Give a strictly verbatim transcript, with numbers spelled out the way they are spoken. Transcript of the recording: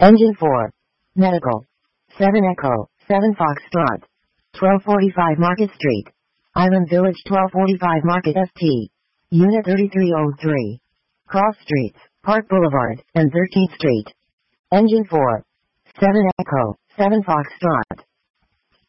Engine four. Medical. seven Echo, seven Foxtrot. twelve forty-five Market Street. Island Village twelve forty-five Market S T. Unit thirty-three oh three. Cross Streets, Park Boulevard, and thirteenth Street. Engine four. seven Echo, seven Foxtrot.